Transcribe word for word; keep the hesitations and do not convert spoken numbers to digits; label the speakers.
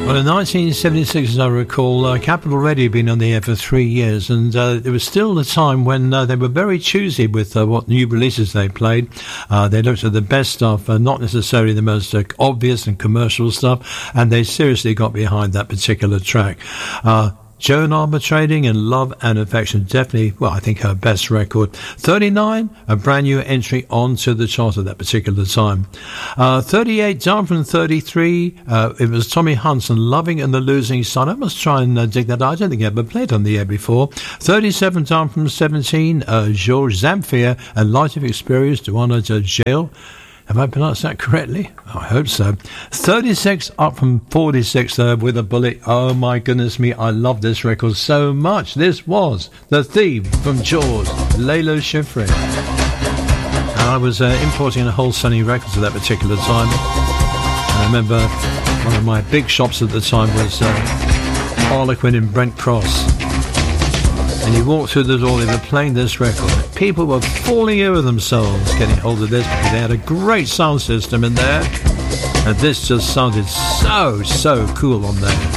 Speaker 1: Well, in nineteen seventy-six, as I recall, uh, Capital Radio had been on the air for three years, and uh, it was still a time when uh, they were very choosy with uh, what new releases they played. Uh, they looked at the best stuff, uh, not necessarily the most uh, obvious and commercial stuff, and they seriously got behind that particular track. Uh, Joan Armatrading and Love and Affection, definitely, well, I think her best record. thirty-nine, a brand new entry onto the chart at that particular time. Uh, thirty-eight, down from thirty-three, uh, it was Tommy Hunson, Loving and the Losing Side. I must try and uh, dig that out. I don't think I ever played on the air before. thirty-seven, down from seventeen, uh, Georges Zamfir and Light of Experience, to honour to Jail. Have I pronounced that correctly? I hope so. thirty-six, up from forty-six there with a bullet. Oh my goodness me, I love this record so much. This was The Theme from Jaws, Lalo Schifrin. And I was uh, importing a whole Sony Records at that particular time. And I remember one of my big shops at the time was uh, Harlequin in Brent Cross. And you walk through the door, they were playing this record. People were falling over themselves getting hold of this because they had a great sound system in there. And this just sounded so, so cool on there.